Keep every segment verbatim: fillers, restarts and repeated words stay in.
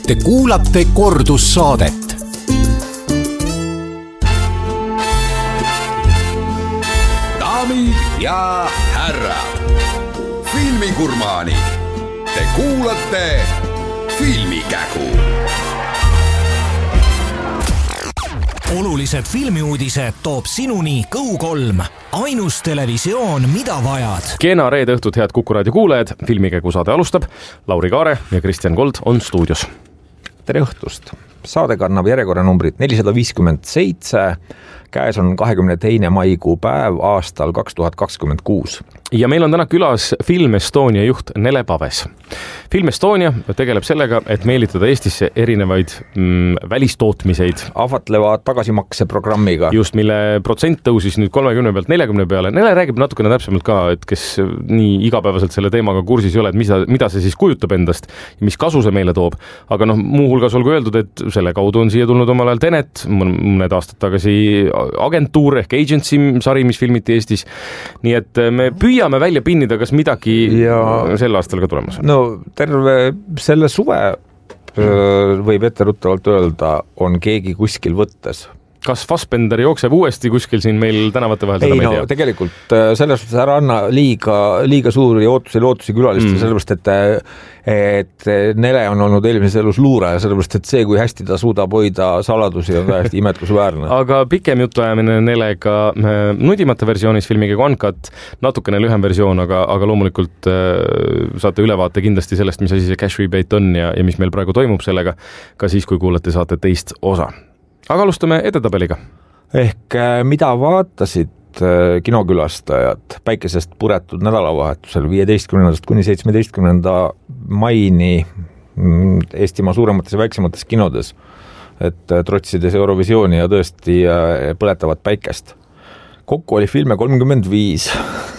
Te kuulate kordussaadet. Daamid ja härrad, filmigurmaani. Te kuulate Filmikägu. Olulised filmiuudised toob sinuni Go kolm. Ainus televisioon, mida vajad. Kena reede õhtut, head Kuku Raadio kuulajad. Filmikägu saade alustab. Lauri Kaare ja Kristjan Kold on stuudios. Tere õhtust. Saade kannab järjekorranumbrit nelisada viiskümmend seitse. Käes on kahekümne teine maikuu päev aastal kaks tuhat kakskümmend kuus. Ja meil on täna külas Film Estonia juht Nele Paves. Film Estonia tegeleb sellega, et meelitada Eestisse erinevaid mm, välistootmiseid. Ahvatleva tagasimakseprogrammiga. Just, mille protsent tõusis nüüd kolmekümne pealt neljakümne peale. Nele räägib natukene täpsemalt ka, et kes nii igapäevaselt selle teemaga kursis ei ole, et mida, mida see siis kujutab endast ja mis kasu see meile toob. Aga noh, muuhulgas olgu öeldud, et selle kaudu on siia tulnud omal ajal Tenet, mõned aastad tagasi agentuur ehk agency sari, mis filmiti Eestis. Nii et me püüame välja pinnida, kas midagi ja sel aastal ka tulemas on. No terve selle suve võib etteruttavalt öelda, on keegi kuskil võttes. Kas Fassbender jookseb uuesti kuskil siin meil tänavate vahel? Ei no, tegelikult selles suhtes ära anna liiga, liiga suuri ootusi, lootusi külaliste, mm. sellepärast, et, et Nele on olnud eelmises elus luuraja, sellepärast, et see, kui hästi ta suudab hoida saladusi, on täiesti imetlusväärne. Aga pikem jutuajamine Nelega nudimata versioonis filmiga Uncut, natukene lühem versioon, aga, aga loomulikult äh, saate ülevaate kindlasti sellest, mis asi see cash rebate on ja, ja mis meil praegu toimub sellega, ka siis, kui kuulate saate teist osa. Aga alustame edetabeliga. Ehk mida vaatasid kinokülastajad päikesest puretud nädalavahetusel viieteistkümnendast kuni seitsmeteistkümnenda maini Eestimaa suuremates ja väiksemates kinodes, et trotsides Eurovisiooni ja tõesti põletavat päikest. Kokku oli filme kolmkümmend viis.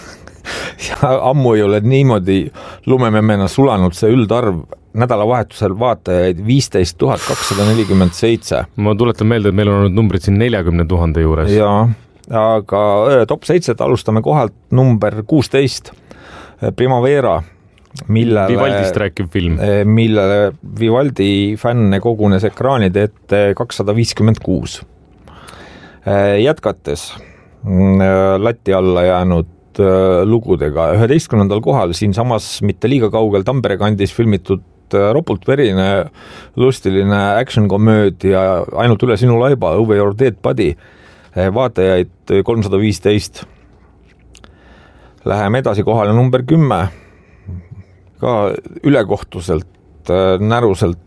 Ja ammu ei ole niimoodi lumememmena sulanud see üldarv. Nädalavahetusel vaatajaid viisteist tuhat kakssada nelikümmend seitse. Ma tuletan meelde, et meil on olnud numbrid siin neljakümne tuhande juures. Jaa, aga top seitset alustame kohalt number kuusteist, Primavera, millele, Vivaldist rääkiv film. Millele Vivaldi fänne kogunes ekraanide ette kakssada viiskümmend kuus. Jätkates lati alla jäänud lugudega üheteistkümnendal kohal siin samas mitte liiga kaugel Tampere kandis filmitud ropult verine lustiline action-komöödia Ainult üle sinu laiba, Over Your Dead Body, vaatajaid kolmsada viisteist. Läheme edasi kohale number kümme, ka ülekohtuselt, näruselt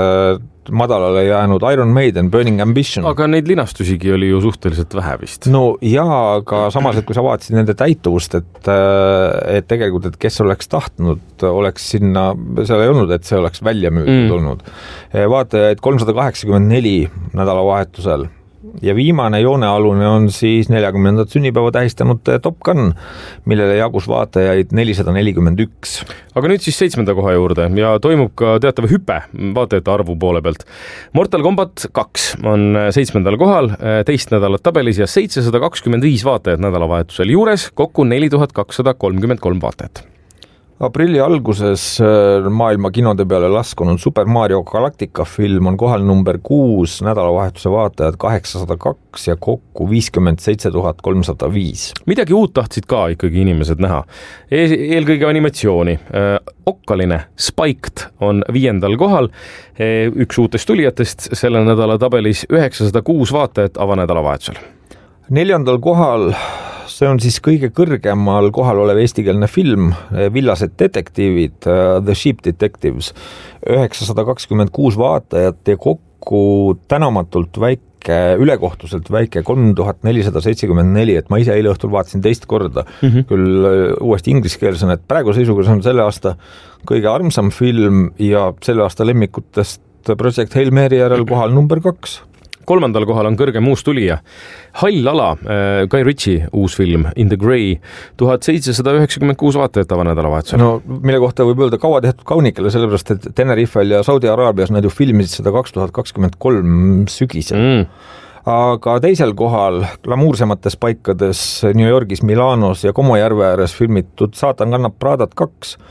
madalale jäänud Iron Maiden, Burning Ambition. Aga neid linastusigi oli ju suhteliselt vähe vist. No jaa, aga samas, et kui sa vaatasid nende täituvust, et, et tegelikult, et kes oleks tahtnud, oleks sinna, seal ei olnud, et see oleks välja müüdud mm. olnud. Vaatajaid kolmsada kaheksakümmend neli nädalavahetusel. Ja viimane joonealune on siis neljakümnendat sünnipäeva tähistanud Top Gun, millele jagus vaatajaid nelisada nelikümmend üks. Aga nüüd siis seitsmenda koha juurde ja toimub ka teatav hüpe vaatajate arvu poole pealt. Mortal Kombat kaks on seitsmendal kohal, teist nädalat tabelis ja seitsesada kakskümmend viis vaatajat nädalavahetusel juures, kokku neli tuhat kakssada kolmkümmend kolm vaatajat. Aprilli alguses maailma kinode peale laskunud Super Mario Galactica film on kohal number kuus, nädalavahetuse vaatajad kaheksasada kaks ja kokku viiskümmend seitse tuhat kolmsada viis. Midagi uut tahtsid ka ikkagi inimesed näha. Eelkõige animatsiooni. Okkaline Spiked on viiendal kohal. Üks uutest tulijatest selle nädala tabelis üheksasada kuus vaatajat avanädalavahetusel. Neljandal kohal, see on siis kõige kõrgemal kohal olev eestikeelne film, Villased detektiivid, The Sheep Detectives, üheksasada kakskümmend kuus vaatajat ja kokku tänamatult väike, ülekohtuselt väike kolm tuhat nelisada seitsekümmend neli, et ma ise eile õhtul vaatasin teist korda, mm-hmm. küll uuesti ingliskeelsen, et praegu seisuga on selle aasta kõige armsam film ja selle aasta lemmikutest Project Hail Mary järel kohal number kaks. Kolmandal kohal on kõrgem uus tulija. Hall ala, Guy Ritchie uus film In the Grey, tuhat seitsesada üheksakümmend kuus vaatajat avanädalavahetusel. No, mille kohta võib öelda kaua tehtud kaunikele, sellepärast, et Tenerifel ja Saudi Araabias nad ju filmisid seda kaks tuhat kakskümmend kolm sügisel. Mm. Aga teisel kohal glamuursemates paikades New Yorgis, Milanos ja Como järve ääres filmitud Saatan kannab Pradat kaks,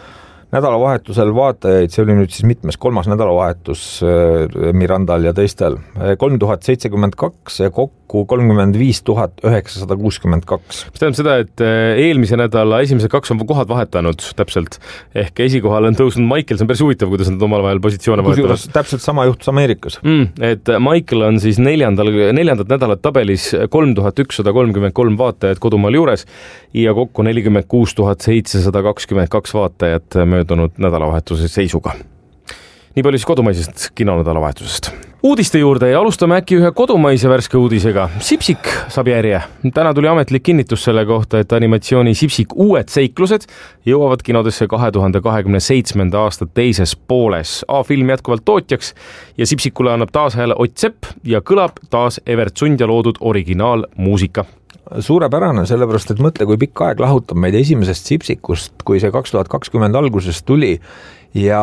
nädalavahetusel vaatajaid, see oli nüüd siis mitmes, kolmas nädalavahetus Mirandal ja teistel, kolm tuhat seitsekümmend kaks ja kokku kolmkümmend viis tuhat üheksasada kuuskümmend kaks. Mis tähendab seda, et eelmise nädala esimese kaks on kohad vahetanud täpselt, ehk esikohal on tõusnud Michael, see on päris huvitav, kuidas nad omal vahel positsioone vahetavad. Täpselt sama juhtus Ameerikas. Mm, et Michael on siis neljandal, neljandat nädalat tabelis kolm tuhat ükssada kolmkümmend kolm vaatajat kodumaal juures ja kokku nelikümmend kuus tuhat seitsesada kakskümmend kaks vaatajat möödunud nädalavahetuse seisuga. Nii palju siis kodumaisest kinonädalavahetusest. Uudiste juurde ja alustame äkki ühe kodumaise värske uudisega. Sipsik saab järje. Täna tuli ametlik kinnitus selle kohta, et animatsiooni Sipsik uued seiklused jõuavad kinodesse kahe tuhande kahekümne seitsmenda aasta teises pooles. A-film jätkuvalt tootjaks ja Sipsikule annab taas hääle Ott Sepp ja kõlab taas Evert Sundja loodud originaalmuusika. Suurepärane, sellepärast, et mõtle, kui pikk aeg lahutab meid esimesest Sipsikust, kui see kaks tuhat kakskümmend alguses tuli ja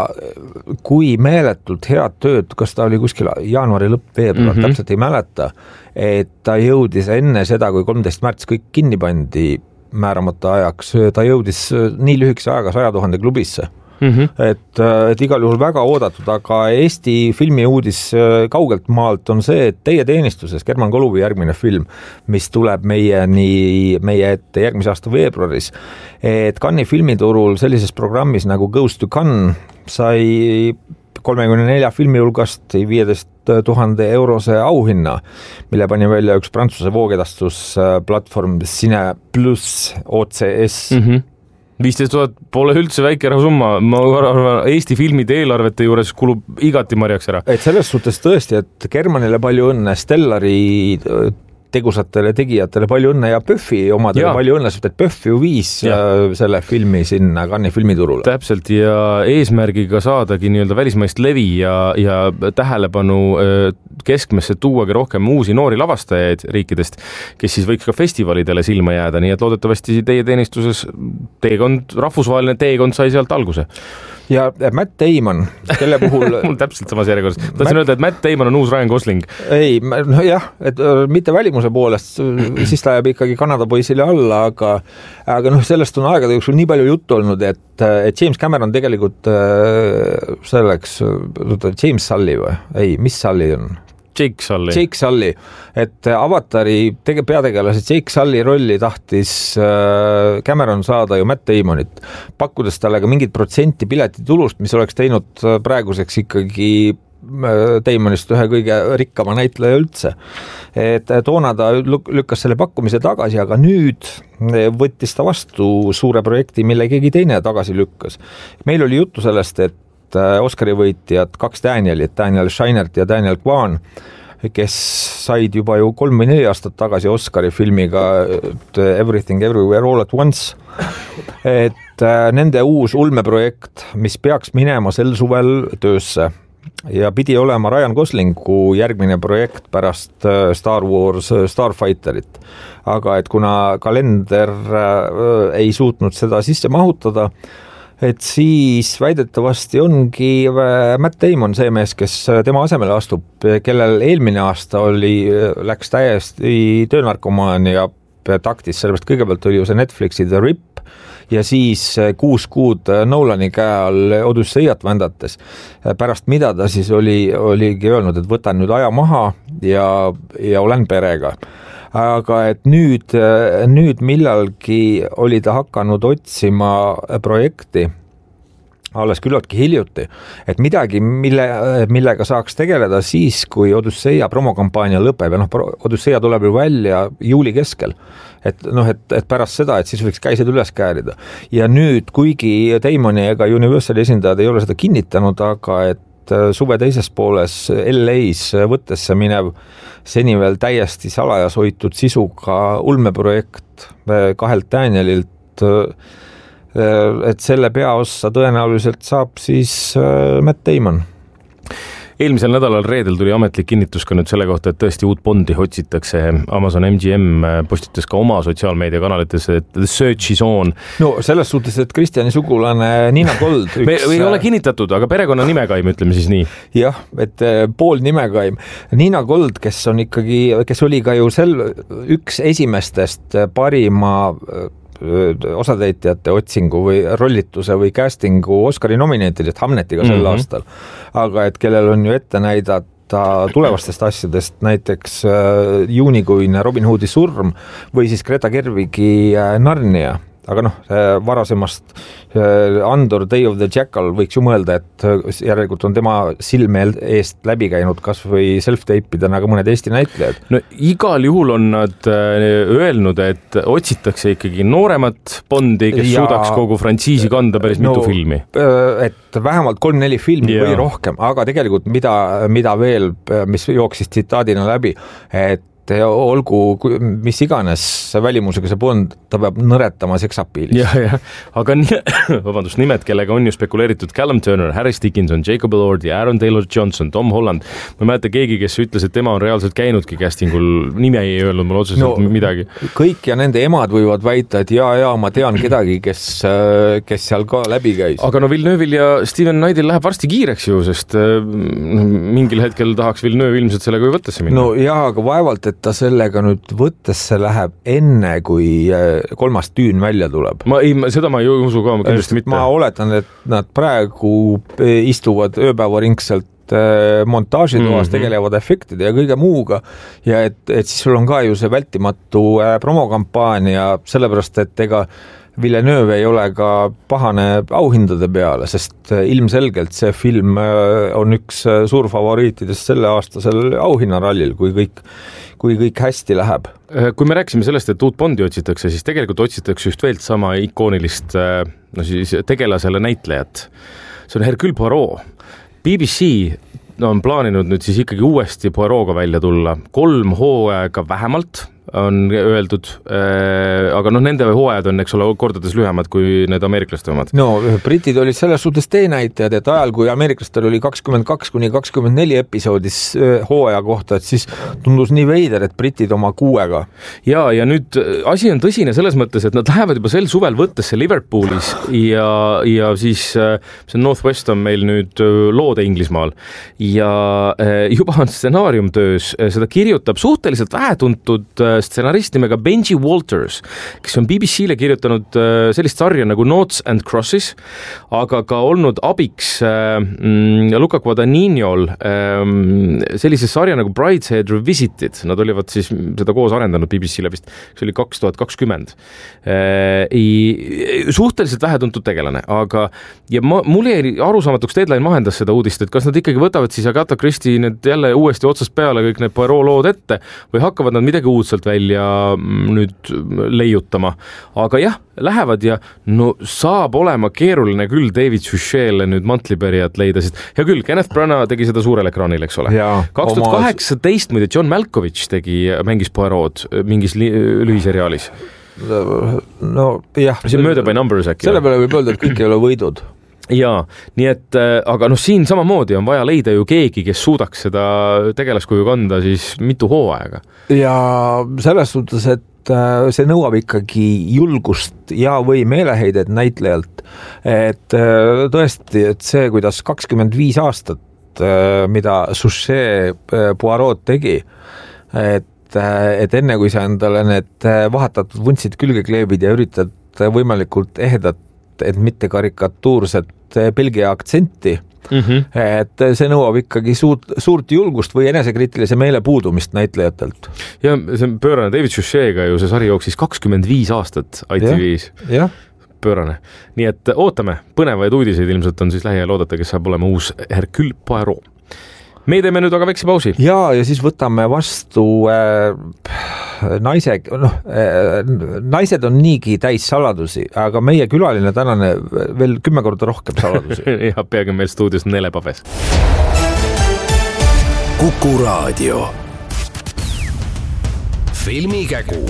kui meeletult head tööd, kas ta oli kuskil jaanuari lõpp, veebruar, mm-hmm. täpselt ei mäleta, et ta jõudis enne seda, kui kolmteist märts kõik kinni pandi määramata ajaks, ta jõudis nii lühikese ajaga saja tuhande klubisse. Mm-hmm. Et, et igal juhul väga oodatud, aga Eesti filmi uudis kaugelt maalt on see, et Teie teenistuses, German Koluvi järgmine film, mis tuleb meie, nii, meie ette järgmise aasta veebruaris, et Cannes'i filmiturul sellises programmis nagu Goes to Cannes sai kolmekümne nelja filmi hulgast viieteist tuhande eurose auhinna, mille pani välja üks Prantsuse voogedastusplatvorm Cine Plus O C S. Mm-hmm. viisteist tuhat pole üldse väike rahasumma, ma arvan, Eesti filmide eelarvete juures kulub igati marjaks ära. Et selles suhtes tõesti, et Germanile palju õnne, Stellari tegusatele tegijatele palju õnne ja Pöffi omadele ja. palju õnne, sest et Pöff ju viis ja. selle filmi sinna Cannes'i filmiturule. Täpselt ja eesmärgiga saadagi nii-öelda välismaist levi ja, ja tähelepanu keskmesse tuuagi rohkem uusi noori lavastajaid riikidest, kes siis võiks ka festivalidele silma jääda, nii et loodetavasti Teie teenistuses teekond, rahvusvaheline teekond sai sealt alguse. Ja Matt Damon, kelle puhul... Mul täpselt samas järjekorras. Tahtsin Matt... öelda, et Matt Damon on uus Ryan Gosling. Ei, no jah, et mitte välimuse poolest, siis ta jääb ikkagi Kanada poisile alla, aga, aga noh, sellest on aegade jooksul nii palju juttu olnud, et, et James Cameron tegelikult selleks, James Sully või? Ei, mis Sully on? Jake Sully. Jake Sully, et Avatari tege- peategelase Jake Sully rolli tahtis Cameron saada ju Matt Damonit, pakkudes talle ka mingit protsenti piletitulust, mis oleks teinud praeguseks ikkagi Damonist ühe kõige rikkama näitleja üldse. Et toona ta lükkas selle pakkumise tagasi, aga nüüd võttis ta vastu suure projekti, mille keegi teine tagasi lükkas. Meil oli juttu sellest, et Oscari võitjad, kaks Danielit, Daniel Scheinert ja Daniel Kwan, kes said juba ju kolm või neli aastat tagasi Oscari filmiga Everything Everywhere All at Once. Et nende uus ulmeprojekt, mis peaks minema sel suvel töösse ja pidi olema Ryan Goslingu järgmine projekt pärast Star Wars Starfighterit. Aga et kuna kalender ei suutnud seda sisse mahutada, et siis väidetavasti ongi Matt Damon see mees, kes tema asemele astub, kellel eelmine aasta oli, läks täiesti töönarkomaan ja taktis, sellepärast kõigepealt oli ju see Netflixi The Rip ja siis kuus kuud Nolani käe all Odysseiat vändates. Pärast mida ta siis oli, oligi öelnud, et võtan nüüd aja maha ja, ja olen perega. Aga et nüüd, nüüd millalgi oli ta hakanud otsima projekti, alles küllaltki hiljuti, et midagi, mille, millega saaks tegeleda siis, kui Odysseia promokampaania lõpeb ja noh, Odysseia tuleb ju välja juuli keskel, et noh, et, et pärast seda, et siis võiks käised üles käärida. Ja nüüd, kuigi Damoni ega Universali esindajad ei ole seda kinnitanud, aga et suve teises pooles L A-s võttesse minev seni veel täiesti salajas hoitud sisuga ulmeprojekt kahelt Danielilt, et selle peaossa tõenäoliselt saab siis Matt Damon. Eelmisel nädalal reedel tuli ametlik kinnitus ka nüüd selle kohta, et tõesti uut Bondi otsitakse. Amazon M G M postitas ka oma sotsiaalmeediakanalites, et The Search is on. No selles suhtes, et Kristjani sugulane Nina Gold. Üks... Me ei ole kinnitatud, aga perekonna nimekaim, ütleme siis nii. Jah, et pool nimekaim. Nina Gold, kes on ikkagi, kes oli ka ju sel, üks esimestest parima osatäitjate otsingu või rollituse või castingu Oscari nominaatidest Hamletiga sel mm-hmm. aastal, aga et kellel on ju ette näidata tulevastest asjadest, näiteks juunikuine Robin Hoodi surm või siis Greta Gerwigi Narnia. Aga noh, varasemast Andor Day of the Jackal võiks ju mõelda, et järelikult on tema silme eest läbi käinud kas või self-tape'idena ka mõned Eesti näitlejad. No igal juhul on nad öelnud, et otsitakse ikkagi nooremat Bondi, kes ja, suudaks kogu frantsiisi kanda päris no, mitu filmi. Et vähemalt kolm-neli filmi ja. Või rohkem, aga tegelikult mida, mida veel, mis jooksis tsitaadina läbi, et olgu, mis iganes välimusega see Bond, ta peab nõretama seksapiilis. Ja, ja. Aga nii, vabandust, nimed, kellega on ju spekuleeritud Callum Turner, Harris Dickinson, Jacob Elordi, Aaron Taylor-Johnson, Tom Holland. Ma mäletan keegi, kes ütles, et tema on reaalselt käinudki castingul, nime ei öelnud mulle otseselt no, midagi. Kõik ja nende emad võivad väita, et jaa, jaa, ma tean kedagi, kes, kes seal ka läbi käis. Aga no Villeneuve'il ja Steven Knight'il läheb varsti kiireks ju, sest mingil hetkel tahaks Villeneuve ilmselt sellega ju võttesse minna. No jaa, aga vaevalt, et ta sellega nüüd võttesse läheb enne, kui kolmas tüün välja tuleb. Ma ei, seda ma ei usu ka, ma kindlasti mitte. Ma oletan, et nad praegu istuvad ööpäevaringselt montaažitoas, mm-hmm. tegelevad efektide ja kõige muuga ja et, et siis sul on ka ju see vältimatu promokampaania, sellepärast, et ega Villeneuve ei ole ka pahane auhindade peale, sest ilmselgelt see film on üks suur favoriitidest selle aastasel auhinnarallil, kui kõik, kui kõik hästi läheb. Kui me rääkisime sellest, et uut Bondi otsitakse, siis tegelikult otsitakse just veel sama ikoonilist no siis tegelasele näitlejat. See on Hercule Poirot. B B C on plaaninud nüüd siis ikkagi uuesti Poirot'ga välja tulla. Kolm hooaega vähemalt on öeldud, aga noh, nende hooajad on, eks ole, kordades lühemad kui need ameeriklaste omad. No, britid olid selles suhtes teenäitajad, et ajal, kui ameeriklastel oli kakskümmend kaks kuni kakskümmend neli episoodis hooaja kohta, et siis tundus nii veider, et britid oma kuuega. Ja, ja nüüd asi on tõsine selles mõttes, et nad lähevad juba sel suvel võttesse Liverpoolis ja, ja siis see Northwest on meil nüüd loode Inglismaal ja juba on stsenaarium töös, seda kirjutab suhteliselt vähetuntud stsenarist nimega Benji Walters, kes on B B C-le kirjutanud sellist sarja nagu Noughts and Crosses, aga ka olnud abiks mm, Luca Guadagniniol sellise sarja nagu Brideshead Revisited. Nad olivad siis seda koos arendanud B B C-le vist, see oli kaks tuhat kakskümmend. Suhteliselt vähetuntud tegelane, aga ja ma, mul jäi arusaamatuks, Deadline mahendas seda uudist, et kas nad ikkagi võtavad siis Agatha Christie need jälle uuesti otsast peale kõik need Poirot lood ette või hakkavad nad midagi uudselt välja nüüd leiutama. Aga jah, lähevad ja no saab olema keeruline küll David Suchet'le nüüd mantlipärijat leida, sest hea küll, Kenneth Branagh tegi seda suurel ekraanil, eks ole. kaks tuhat kaheksateist muide John Malkovich tegi, mängis Poirot mingis li- lühiseriaalis. No jah. See on Murder by Numbers äkki. Selle peale võib öelda, et kõik ei ole võidud. Jaa, nii et, aga noh, siin samamoodi on vaja leida ju keegi, kes suudaks seda tegelaskuju kanda siis mitu hooaega. Ja selles suhtes, et see nõuab ikkagi julgust ja või meeleheidet näitlejalt, et tõesti, et see, kuidas kakskümmend viis aastat, mida Suchet Poirot tegi, et, et enne kui sa endale need vahatatud vuntsid külge kleebid ja üritad võimalikult ehedat, et mitte karikatuurset Belgia aktsenti, mm-hmm. et see nõuab ikkagi suurt, suurt julgust või enesekriitilise meele puudumist näitlejatelt. Ja see on pöörane David Suchet'ga ju see sari jooksis kakskümmend viis aastat I T V-s. Jah. Pöörane. Nii et ootame, põnevaid uudiseid ilmselt on siis lähiajal oodata, kes saab olema uus Hercule Poirot. Me teeme nüüd aga väikse pausi. Ja, ja siis võtame vastu äh, naise, noh, äh, naised on niigi täis saladusi, aga meie külaline tänane veel kümme korda rohkem saladusi. Ja peagi meil stuudios Nele Paves. Kuku Raadio. Filmikägu.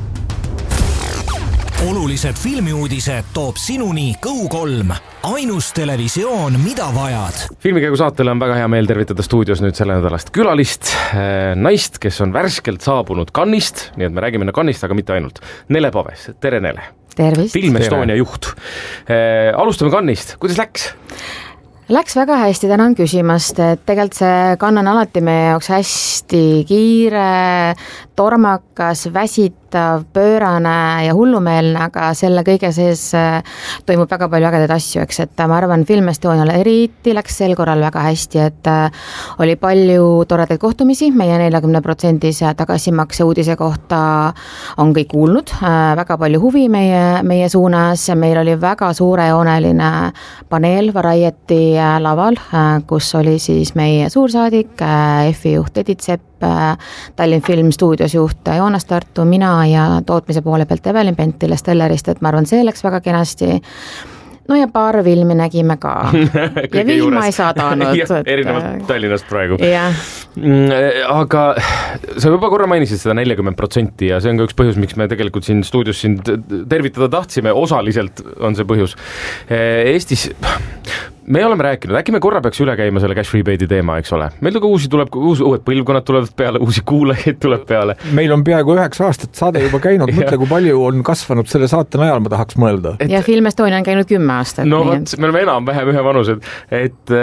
Olulised filmiuudised toob sinuni Kõu kolm. Ainus televisioon, mida vajad. Filmikägu saatele on väga hea meel tervitada stuudios nüüd selle nädalast külalist, naist, kes on värskelt saabunud Kannist, nii et me räägime Kannist, aga mitte ainult. Nele Paves, tere Nele. Tervist. Film Estonia juht. Alustame Kannist, kuidas läks? Läks väga hästi, tänan küsimast, et tegelikult see Cannes on alati meie jaoks hästi kiire, tormakas, väsit huvitav, pöörane ja hullumeelne, aga selle kõige sees toimub väga palju ägedaid asju, eks, et ma arvan, Film Estonial eriti läks sel korral väga hästi, et oli palju toredaid kohtumisi, meie neljakümne protsendise tagasimakse uudise kohta on kõik kuulnud, väga palju huvi meie, meie suunas, meil oli väga suurejooneline paneel Variety laval, kus oli siis meie suursaadik, F I juht Edith Sepp, Tallinn Film stuudios juht Joonas Tartu, mina ja tootmise poole pealt Evelin Pentile Stellarist, et ma arvan, see läks väga kenasti. No ja paar filmi nägime ka ja vihma ei saadanud. Erinevalt Tallinnast praegu. Ja. Aga sa juba korra mainisid seda neljakümmend protsenti ja see on ka üks põhjus, miks me tegelikult siin stuudios sind tervitada tahtsime, osaliselt on see põhjus. Eestis me oleme rääkinud, äkki me korra peaks üle käima selle cash rebate'i teema, eks ole. Meil ka uusi tuleb, uus, uued põlvkonnad tulevad peale, uusi kuulajaid tuleb peale. Meil on peaaegu üheksa aastat saade juba käinud, mõtle, kui palju on kasvanud selle saate najal, ma tahaks mõelda. Et... Ja Film Estonia on käinud kümme aastat. No võt, me oleme enam-vähem ühe vanused, et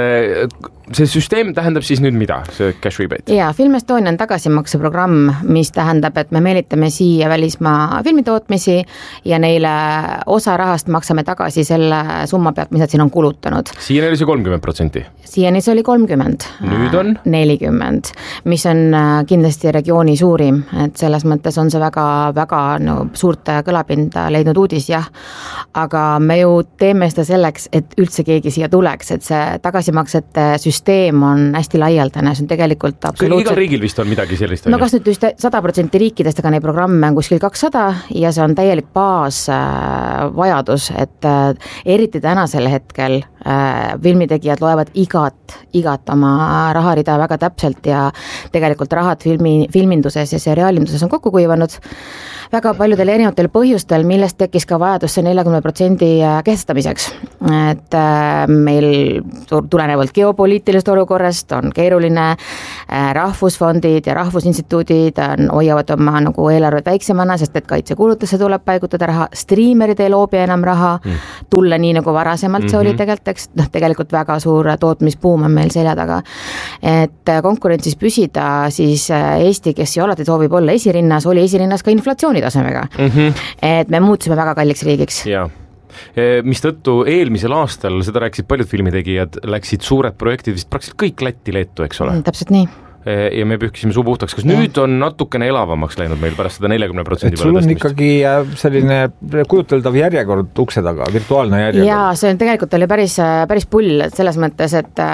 see süsteem tähendab siis nüüd mida, see cash rebate? Ja, Film Estonia on tagasimakseprogramm, mis tähendab, et me meelitame siia välismaa filmitootmisi ja neile osa rahast maksame tagasi selle summa pealt, mis nad siin on kulutanud. Siiani oli see kolmkümmend protsenti. Siiani see oli kolmkümmend. Nüüd on? nelikümmend, mis on kindlasti regiooni suurim, et selles mõttes on see väga, väga no, suurt kõlapinda leidnud uudis, jah. Aga me ju teeme seda selleks, et üldse keegi siia tuleks, et see tagasimaksete süsteem on hästi laialdane, see on tegelikult absoluutselt... Igal riigil vist on midagi sellist. No kas nüüd just sada protsenti riikidest, aga neid programme on kuskil kakssada ja see on täielik baas vajadus, et eriti tänasel hetkel filmitegijad loevad igat, igat oma raharida väga täpselt ja tegelikult rahad filmi, filminduses ja seriaalinduses on kokku kuivanud väga paljudel erinevatel põhjustel, millest tekkis ka vajadus see neljakümne protsendi kehtestamiseks. Et meil tulenevalt geopoliitilist olukorrast on keeruline, rahvusfondid ja rahvusinstituudid on, hoiavad oma nagu eelarvet väiksemana, sest et kaitsekulutusse tuleb paigutada raha, striimerid ei loobi enam raha, tulla nii nagu varasemalt see oli tegelikult, eks, noh, tegelikult väga suur tootmispuum on meil selja taga. Et konkurentsis püsida, siis Eesti, kes ju alati soovib olla esirinnas, oli esirinnas ka inflatsiooni tasemega. Mm-hmm. Et me muutusime väga kalliks riigiks. Jaa. Mis tõttu eelmisel aastal, seda rääkisid paljud filmitegijad, läksid suured projektid vist praktiliselt kõik Lätti, Leetu, eks ole? Täpselt nii. Ja me pühkisime suu puhtaks. Kas ja. Nüüd on natukene elavamaks läinud meil pärast seda neljakümne protsendi peale tõstmist? Sul on ikkagi selline kujuteldav järjekord ukse taga, virtuaalne järjekord. Jaa, see on tegelikult oli päris, päris pull selles mõttes, et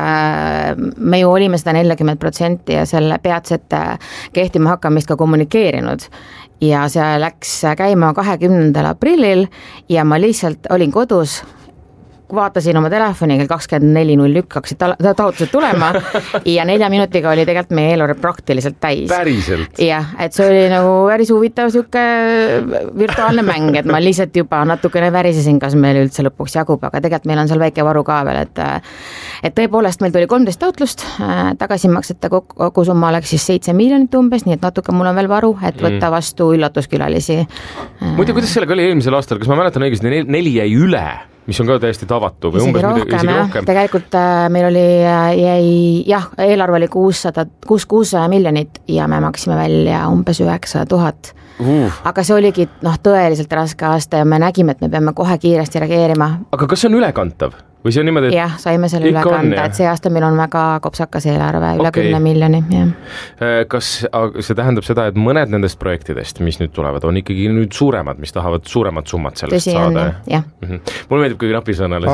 me ju olime seda neljakümne protsenti ja selle peatset kehtima hakkamist ka kommunikeerinud. Ja see läks käima kahekümnendal aprillil ja ma lihtsalt olin kodus, vaatasin oma telefoni, kell kakskümmend neli null üks hakkasid taotlused tulema ja nelja minutiga oli tegelikult meie eelarve praktiliselt täis. Päriselt? Jah, et see oli nagu päris huvitav siuke virtuaalne mäng, et ma lihtsalt juba natukene värisesin, kas meil üldse lõpuks jagub, aga tegelikult meil on seal väike varu ka veel, et et tõepoolest meil tuli kolmteist taotlust, tagasimaksete kogu summa oleks siis seitse miljonit umbes, nii et natuke mul on veel varu, et võtta vastu üllatuskülalisi. Muide, kuidas sellega oli eelmisel aastal, kas ma mäletan õigesti, neli jäi üle? Mis on ka täiesti tavatu või umbes rohkem, isegi rohkem. Tegelikult meil oli, jäi, jah, eelarve oli kuussada, kuussada miljonit ja me maksime välja umbes üheksa tuhat. Uh. Aga see oligi noh, tõeliselt raske aasta ja me nägime, et me peame kohe kiiresti reageerima. Aga kas see on ülekantav? Või see on niimoodi, et... Jah, saime selle üle kanda, et see aasta meil on väga kopsakas eelarve, üle okay. kümne miljoni. Jah. Kas see tähendab seda, et mõned nendest projektidest, mis nüüd tulevad, on ikkagi nüüd suuremad, mis tahavad suuremad summad sellest Tõsi saada? On, jah. Mm-hmm. Mulle meeldib kui napisõnale.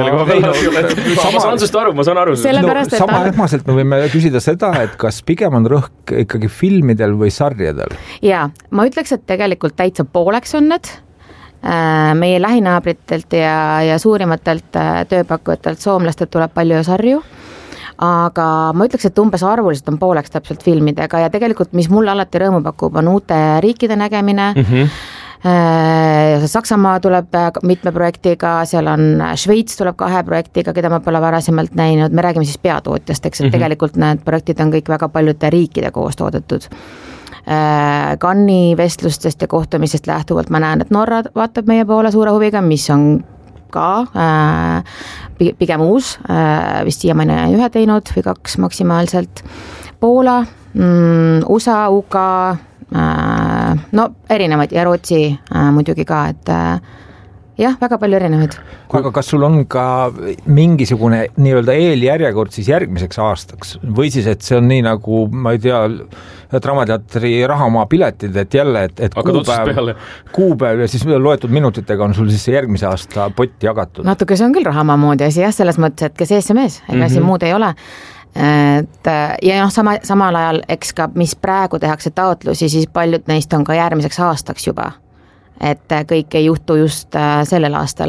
Ma saan sust aru, ma saan aru. No, sama ähmaselt me võime küsida seda, et kas pigem on rõhk ikkagi filmidel või sarjadel? Jaa, ma ütleks, et tegelikult täitsa pooleks on need. Meie lähinaabritelt ja, ja suurimatelt tööpakkujatelt soomlastelt tuleb palju sarju, aga ma ütleks, et umbes arvuliselt on pooleks täpselt filmidega ja tegelikult, mis mulle alati rõõmu pakub, on uute riikide nägemine. Mm-hmm. Saksamaa tuleb mitme projektiga, seal on Šveits tuleb kahe projektiga, keda ma pole varasemalt näinud, me räägime siis peatootjast, eks, et mm-hmm. tegelikult need projektid on kõik väga paljude riikide koos toodetud. Kanni vestlustest ja kohtumisest lähtuvalt ma näen, et Norra vaatab meie poole suure huviga, mis on ka äh, pigem uus, äh, vist siiamaani ühe teinud või kaks maksimaalselt. Poola, mm, U S A, U K, äh, no erinevaid ja Rootsi muidugi ka, et jah, väga palju erinevaid. Aga kas sul on ka mingisugune nii-öelda eeljärjekord siis järgmiseks aastaks või siis, et see on nii nagu, ma ei tea, Draamateatri Rahamaa piletid, et jälle, et, et kuupäev, kuupäev ja siis loetud minutitega on sul siis järgmise aasta pott jagatud? Natuke see on küll Rahamaa moodi asi, jah, selles mõttes, et kes ees see mees, ega mm -hmm. siin muud ei ole. Et, ja noh, sama, samal ajal, eks ka, mis praegu tehakse taotlusi, siis paljud neist on ka järgmiseks aastaks juba. Et kõik ei juhtu just sellel aastal,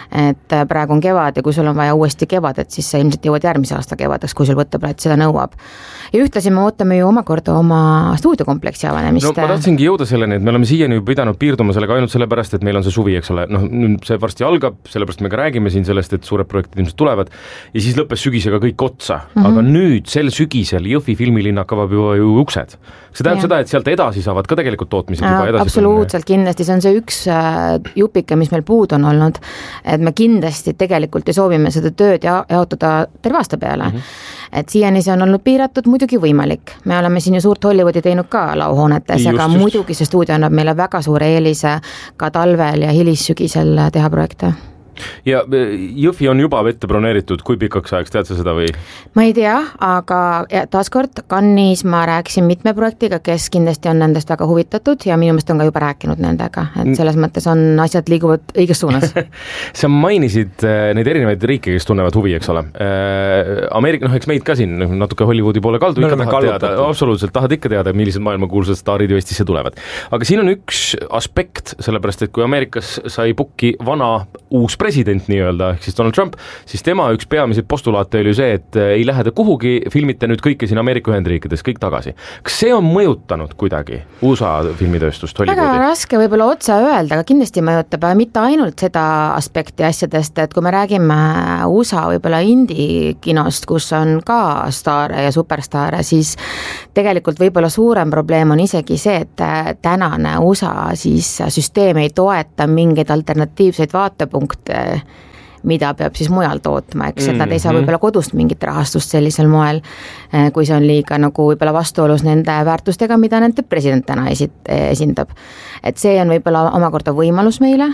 et praegu on kevad ja kui sul on vaja uuesti kevadet, siis sa ilmselt jõuad järgmise aasta kevadeks, kui sul võtteplaat seda nõuab. Ja ühtlasi me ootame ju omakorda oma stuudiokompleksi avanemist. No ma tahtsingi jõuda selleni, et me oleme siiani ju pidanud piirduma sellega ainult sellepärast, et meil on see suvi, eks ole, noh, see varsti algab, sellepärast me ka räägime siin sellest, et suured projektid ilmselt tulevad ja siis lõppes sügisega kõik otsa, mm -hmm. aga nüüd sel sügisel Jõhvi filmilinnak avab juba ju uksed. See tähendab seda, et sealt edasi saavad ka tegelikult tootmised juba edasi. Absoluutselt, kindlasti, see on see üks jupike, mis meil puud on olnud, et me kindlasti tegelikult ja soovime seda tööd ja jaotada terve aasta peale. Mm -hmm. Et siiani see on olnud piiratud, muidugi võimalik. Me oleme siin ju suurt Hollywoodi teinud ka lauhoonetes, aga just. muidugi see stuudio annab meile väga suure eelise ka talvel ja hilissügisel teha projekte. Ja Jõhvi on juba vette broneeritud, kui pikaks ajaks, tead sa seda või? Ma ei tea, aga taaskord Cannes'is ma rääkisin mitme projektiga, kes kindlasti on nendest väga huvitatud ja minu meelest on ka juba rääkinud nendega, et selles mõttes on asjad liiguvad õiges suunas. Sa mainisid neid erinevaid riike, kes tunnevad huvi, eks ole. Ameerika, noh, eks meid ka siin natuke Hollywoodi poole kaldu, ikka tahad teada, absoluutselt tahad ikka teada, millised maailmakuulsad staarid ju Eestisse tulevad. Aga siin on üks aspekt, sellepärast, et kui Ameerikas sai pukki vana uus president nii-öelda, ehk siis Donald Trump, siis tema üks peamiseid postulaate oli ju see, et ei lähe ta kuhugi, filmite nüüd kõike siin Ameerika Ühendriikides, kõik tagasi. Kas see on mõjutanud kuidagi U S A filmitööstust? Väga raske võib-olla otse öelda, aga kindlasti mõjutab mitte ainult seda aspekti asjadest, et kui me räägime U S A võib-olla indie-kinost, kus on ka staare ja superstaare, siis tegelikult võib-olla suurem probleem on isegi see, et tänane U S A siis süsteem ei toeta mingeid alternatiivseid vaatepunkte, mida peab siis mujal tootma, eks, et nad ei saa võib-olla kodust mingit rahastust sellisel moel, kui see on liiga nagu võib-olla vastuolus nende väärtustega, mida nende president täna esindab. Et see on võib-olla omakorda võimalus meile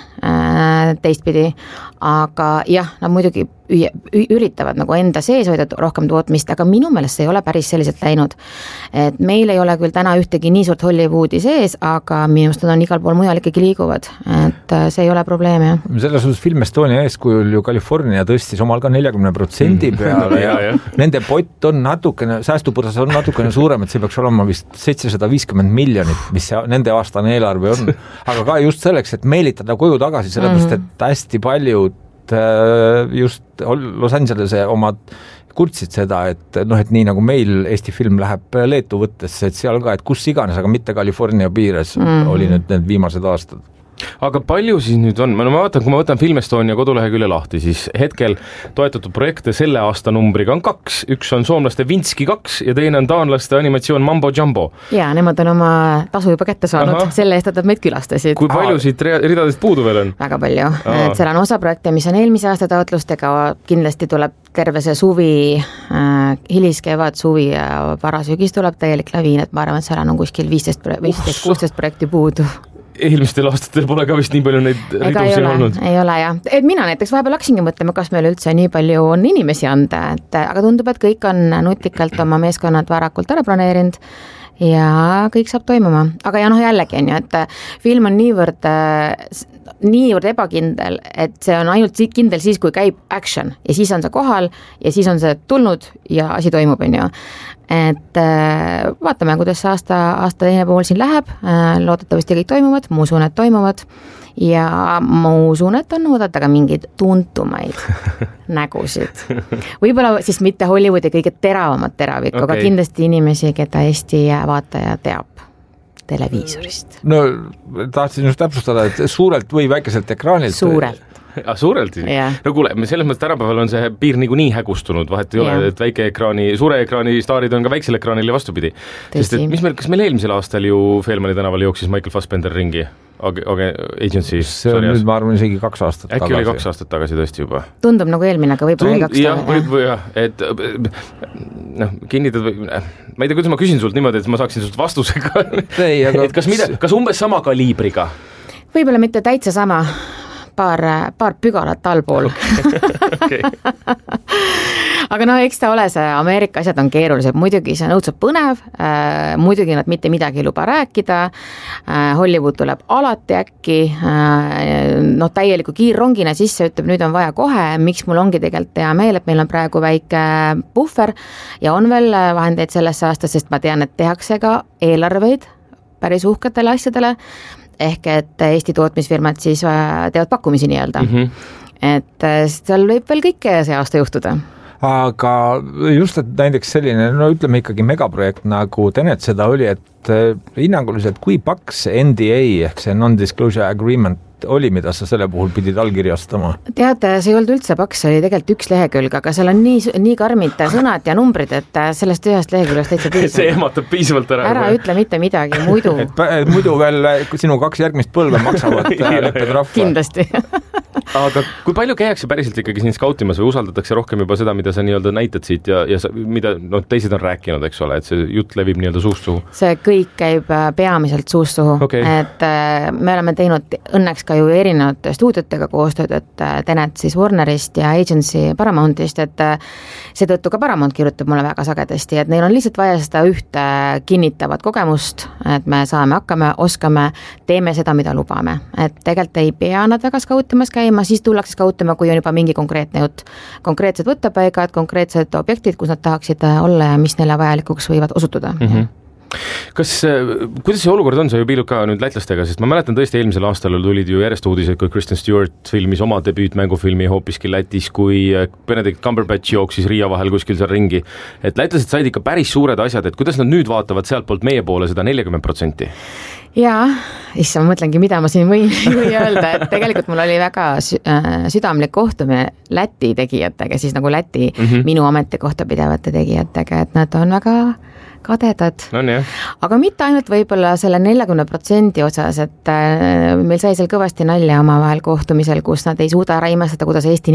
teistpidi, aga jah, nad muidugi üritavad nagu enda sees hoida rohkem tootmist, aga minu meelest see ei ole päris selliselt läinud. Et meil ei ole küll täna ühtegi nii suurt Hollywoodi sees, aga minu meelest on igal pool mujal ikkagi liiguvad, et see ei ole probleem, jah. Selles suhtes Film Estonia eeskujul ju California tõstis omal ka neljakümne protsendi peale ja, ja nende pott on natukene, säästupõrsas on natukene suurem, et see peaks olema vist seitsesada viiskümmend miljonit, mis see, nende aastane eelarve on, aga ka just selleks, et meelitada koju tagasi, sellepärast, et hästi paljud just Los Angelese omad kurtsid seda, et noh, et nii nagu meil Eesti film läheb Leetu võttesse, et seal ka, et kus iganes, aga mitte California piires mm. oli nüüd need viimased aastad. Aga palju siis nüüd on, ma vaatan, kui ma võtan Film Estonia kodulehekülje lahti, siis hetkel toetatud projekte selle aasta numbriga on kaks, üks on soomlaste Vinski kaks ja teine on taanlaste animatsioon Mambo Jumbo. Ja, nemad on oma tasu juba kätte saanud, Aha. selle eest, et nad meid külastasid. Kui palju siit ridadest puudu veel on? Väga palju, et seal on osa projekte, mis on eelmise aasta taotlustega, kindlasti tuleb terve see suvi, äh, hiliskevad, suvi ja varasügis tuleb täielik laviin, et ma arvan, et seal on kuskil viisteist kuusteist projekti puudu. Eelmistel aastatel pole ka vist nii palju neid ridusi olnud. Ei ole, jah. Et mina näiteks vahepeal haksingi mõtlema, kas meil üldse nii palju on inimesi anda, et, aga tundub, et kõik on nutikalt oma meeskonnad varakult ära planeerinud ja kõik saab toimuma. Aga ja noh, jällegi on ju, et film on niivõrd, niivõrd ebakindel, et see on ainult kindel siis, kui käib action ja siis on see kohal ja siis on see tulnud ja asi toimub, on ju. Et vaatame, kuidas see aasta, aasta teine pool siin läheb, loodetavasti kõik toimuvad, ma usun, et toimuvad ja ma usun, et on oodata ka mingeid tuntumaid nägusid. Võib-olla siis mitte Hollywoodi kõige teravamat teravikku, okay. Aga kindlasti inimesi, keda Eesti vaataja teab televiisorist. No tahtsin just täpsustada, et suurelt või väikeselt ekraanilt. Suurelt. Ah, suurelt siis? Yeah. No kuule, selles mõttes tänapäeval on see piir niikuinii hägustunud, vahet ei yeah. ole, et väike ekraani, suure ekraani staarid on ka väiksel ekraanil ja vastupidi. Sest et mis meil, kas meil eelmisel aastal ju Feelmani tänaval jooksis Michael Fassbender ringi? Okay, okay, agency see on sarjas. Nüüd ma arvan isegi kaks aastat Äkki tagasi. Äkki oli kaks aastat tagasi tõesti juba. Tundub nagu eelmine, aga võib-olla Tund, kaks jah, võib, jah, et noh, kinnitad või, ma ei tea, kuidas ma küsin sult niimoodi, et ma saaksin sult vastusega. Ei, aga... et kas, mida, kas umbes sama kaliibriga? Võib-olla mitte täitsa sama, paar, paar pügalat allpool. Okay. aga no eks ta ole see, Ameerika asjad on keerulised, muidugi see on õudselt põnev, äh, muidugi nad mitte midagi ei luba rääkida, äh, Hollywood tuleb alati äkki, äh, noh täieliku kiirrongina sisse, ütleb nüüd on vaja kohe, miks mul ongi tegelikult hea meel, et meil on praegu väike puhver ja on veel vahendeid sellesse aastas, sest ma tean, et tehakse ka eelarveid päris uhketele asjadele, ehk et Eesti tootmisfirmad siis teevad pakkumisi nii-öelda. Mm-hmm. Et seal võib veel kõike see aasta juhtuda. Aga just, et näiteks selline, no ütleme ikkagi megaprojekt nagu Tenet seda oli, et hinnanguliselt kui paks N D A ehk see non-disclosure agreement oli, mida sa selle puhul pidid allkirjastama? Tead, see ei olnud üldse paks, see oli tegelikult üks lehekülg, aga seal on nii, nii karmid sõnad ja numbrid, et sellest ühest leheküljest täitsa piisab. See ehmatab piisavalt ära. Ära ütle mitte midagi, muidu. et muidu veel sinu kaks järgmist põlve maksavad leppetrahva. Kindlasti. aga kui palju käiakse päriselt ikkagi siin skautimas või usaldatakse rohkem juba seda, mida sa nii-öelda näitad siit ja, ja sa, mida no, teised on rääkinud, eks ole, et see jutt levib nii-öelda suust suhu? See kõik käib peamiselt suust suhu, okay. Et me oleme teinud õnneks ka ju erinevate stuudiotega koostööd, et Tenet siis Warnerist ja Agency Paramountist, et seetõttu ka Paramount kirjutab mulle väga sagedasti, et neil on lihtsalt vaja seda ühte kinnitavat kogemust, et me saame hakkame, oskame, teeme seda, mida lubame. Et tegelikult ei pea nad väga skautimas käima, siis tullakse skautima, kui on juba mingi konkreetne jutt. Konkreetsed võttepaigad, konkreetsed objektid, kus nad tahaksid olla ja mis neile vajalikuks võivad osutuda. Mm-hmm. Kas, kuidas see olukord on, sa ju piilud ka nüüd lätlastega, sest ma mäletan tõesti eelmisel aastal tulid ju järjest uudised, kui Kristen Stewart filmis oma debüütmängufilmi hoopiski Lätis, kui Benedict Cumberbatch jooksis Riia vahel kuskil seal ringi, et lätlased said ikka päris suured asjad, et kuidas nad nüüd vaatavad sealt poolt meie poole seda nelikümmend protsenti? Jaa, issa ma mõtlengi, mida ma siin võin, võin öelda, et tegelikult mul oli väga südamlik kohtumine Läti tegijatega, siis nagu Läti mm-hmm. minu ametikohta pidevate tegijatega, et nad on väga kadedad, on, aga mitte ainult võib-olla selle neljakümne protsendi osas, et meil sai seal kõvasti nalja omavahel kohtumisel, kus nad ei suuda ära imestada, kuidas Eesti